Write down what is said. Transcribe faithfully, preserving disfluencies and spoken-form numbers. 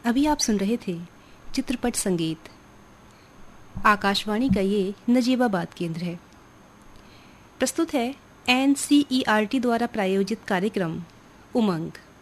अभी आप सुन रहे थे चित्रपट संगीत। आकाशवाणी का ये नजीबाबाद केंद्र है। प्रस्तुत है N C E R T द्वारा प्रायोजित कार्यक्रम उमंग।